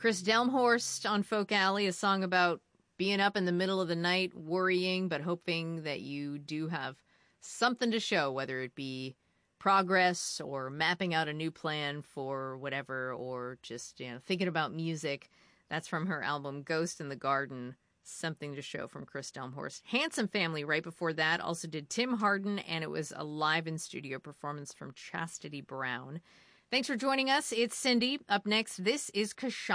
Chris Delmhorst on Folk Alley, a song about being up in the middle of the night, worrying, but hoping that you do have something to show, whether it be progress or mapping out a new plan for whatever, or just, thinking about music. That's from her album Ghost in the Garden. Something to show from Chris Delmhorst. Handsome Family right before that also did Tim Hardin, and it was a live in studio performance from Chastity Brown. Thanks for joining us. It's Cindy. Up next, this is Kashawn.